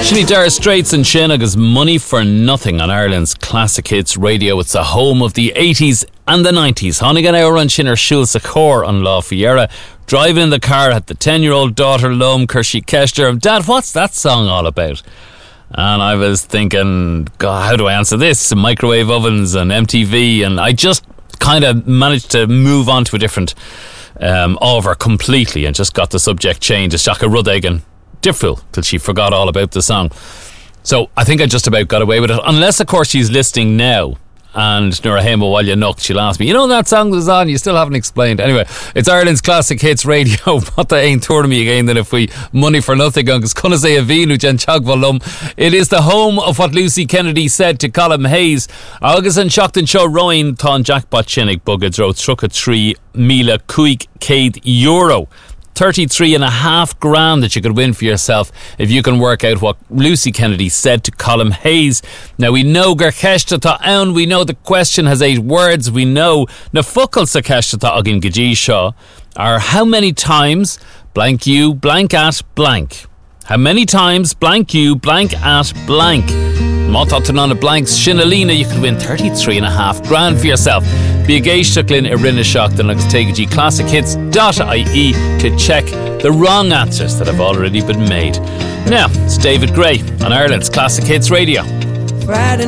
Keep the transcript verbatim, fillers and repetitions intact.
Actually, Dire Straits and Shin agus Money for Nothing on Ireland's Classic Hits Radio. It's the home of the eighties and the nineties. Honnig an hour on Shinner Shul Sakor on La Fiera. Driving in the car at the ten-year-old daughter Lum Kershi Kester. Dad, what's that song all about? And I was thinking, God, how do I answer this? Microwave ovens and M T V, and I just kind of managed to move on to a different um, over completely and just got the subject changed. It's Shaka Rudhagen Diffril till she forgot all about the song. So I think I just about got away with it, unless of course she's listening now and Nora Hema while you knocked, she'll ask me, you know that song was on, you still haven't explained. Anyway, it's Ireland's Classic Hits Radio. What the ain't tour to me again then if we Money for Nothing on Conna say a vinu gen chagvalum. It is the home of what Lucy Kennedy said to Colin Hayes. August and Shockton Show Rowan Thon Jackpot Chinnig Bugged Road Struck a three Mila Kuik Cade Euro. thirty-three and a half grand that you could win for yourself if you can work out what Lucy Kennedy said to Colin Hayes. Now we know Gerkeshta Ta'own, we know the question has eight words, we know na Fukal Sakeshta Ta'ogin Gaji Shaw are how many times blank you blank at blank. How many times blank you blank at blank. Motatan on a blanks Shinalina, you could win thirty-three and a half grand for yourself. Be a gay Shuklin Irina Shockton Lux Take G Classic Hits dot I E to check the wrong answers that have already been made. Now, it's David Gray on Ireland's Classic Hits Radio. Friday